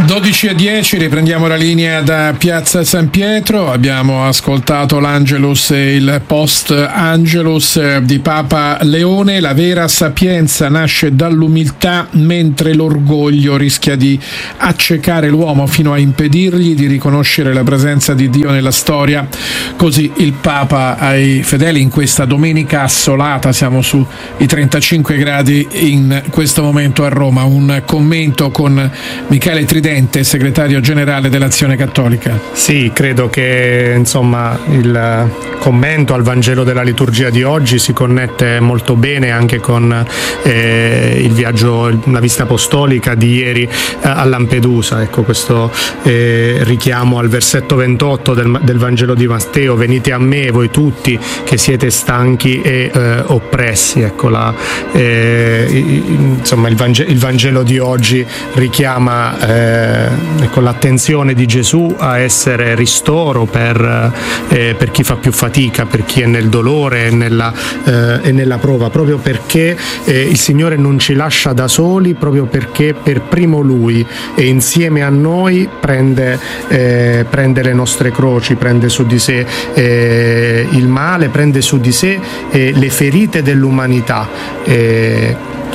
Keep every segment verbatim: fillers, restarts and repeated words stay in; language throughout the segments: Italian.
dodici e dieci, riprendiamo la linea da Piazza San Pietro. Abbiamo ascoltato l'Angelus e il post-Angelus di Papa Leone. La vera sapienza nasce dall'umiltà, mentre l'orgoglio rischia di accecare l'uomo fino a impedirgli di riconoscere la presenza di Dio nella storia. Così il Papa ai fedeli in questa domenica assolata. Siamo sui trentacinque gradi in questo momento a Roma. Un commento con Michele Tridenti, segretario generale dell'Azione Cattolica. Sì, credo che insomma il commento al Vangelo della liturgia di oggi si connette molto bene anche con eh, il viaggio, la visita apostolica di ieri eh, a Lampedusa. Ecco, questo eh, richiamo al versetto ventotto del, del Vangelo di Matteo: venite a me voi tutti che siete stanchi e eh, oppressi. Ecco, la, eh, insomma il Vangelo, il Vangelo di oggi richiama eh, Ecco, l'attenzione di Gesù a essere ristoro per, eh, per chi fa più fatica, per chi è nel dolore e nella, eh, e nella prova, proprio perché eh, il Signore non ci lascia da soli, proprio perché per primo Lui e insieme a noi prende, eh, prende le nostre croci, prende su di sé eh, il male, prende su di sé eh, le ferite dell'umanità. Eh,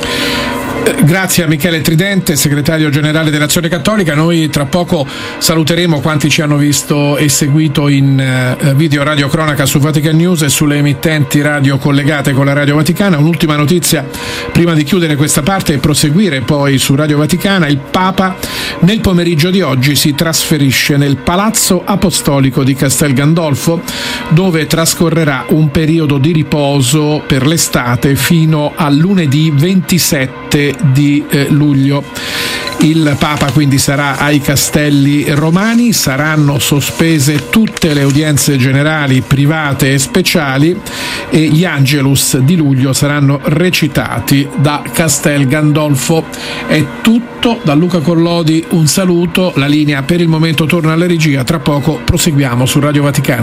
Grazie a Michele Tridente, segretario generale dell'Azione Cattolica. Noi tra poco saluteremo quanti ci hanno visto e seguito in uh, video radio cronaca su Vatican News e sulle emittenti radio collegate con la Radio Vaticana. Un'ultima notizia prima di chiudere questa parte e proseguire poi su Radio Vaticana: il Papa nel pomeriggio di oggi si trasferisce nel Palazzo Apostolico di Castel Gandolfo, dove trascorrerà un periodo di riposo per l'estate fino a lunedì ventisette di eh, luglio. Il Papa quindi sarà ai Castelli Romani, saranno sospese tutte le udienze generali private e speciali e gli Angelus di luglio saranno recitati da Castel Gandolfo. È tutto da Luca Collodi, un saluto, la linea per il momento torna alla regia, tra poco proseguiamo su Radio Vaticana.